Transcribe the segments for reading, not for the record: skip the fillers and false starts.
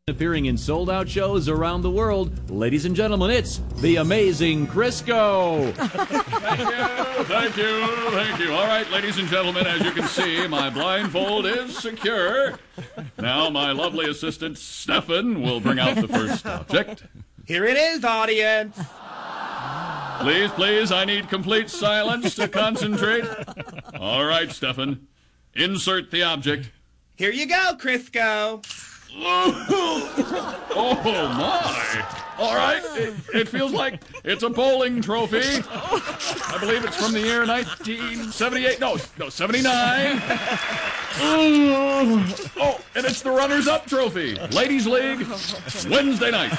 Appearing in sold-out shows around the world, ladies and gentlemen, it's the amazing Crisco. Thank you. All right, ladies and gentlemen, as you can see, my blindfold is secure. Now my lovely assistant, Stefan, will bring out the first object. Here it is, audience. Please, I need complete silence to concentrate. All right, Stefan, insert the object. Here you go, Crisco. Oh, my. All right, it feels like it's a bowling trophy. I believe it's from the year 1978. No, 79. Oh, and it's the runners-up trophy. Ladies League, Wednesday night.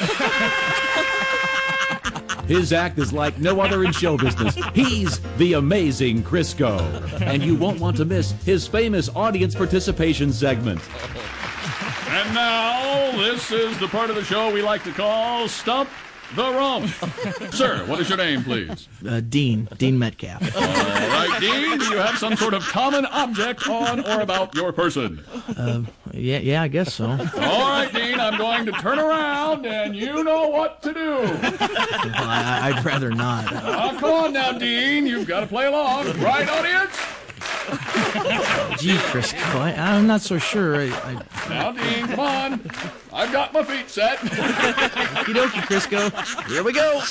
His act is like no other in show business. He's the amazing Crisco. And you won't want to miss his famous audience participation segment. And now, this is the part of the show we like to call Stump the Rump. Sir, what is your name, please? Dean Metcalf. All right, Dean, do you have some sort of common object on or about your person? Yeah, I guess so. All right, Dean, I'm going to turn around, and you know what to do. Well, I'd rather not. Oh, come on now, Dean. You've got to play along. Right, audience? Gee, Crisco, I'm not so sure. Now, Dean, come on. I've got my feet set. Okie dokie, Crisco. Here we go.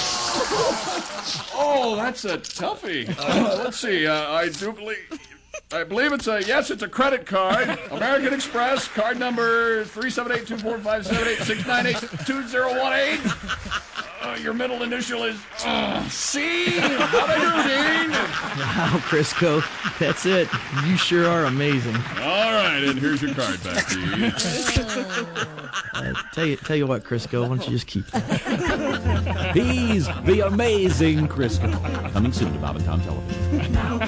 Oh, that's a toughie. Let's see. I believe it's a credit card. American Express, card number 378-245-78698-2018. Your middle initial is C. How'd I do, Dean? Wow, Crisco, that's it. You sure are amazing. All right, and here's your card back to you. Tell you what, Crisco, why don't you just keep that? He's the amazing Crisco. Coming soon to Bob and Tom Television.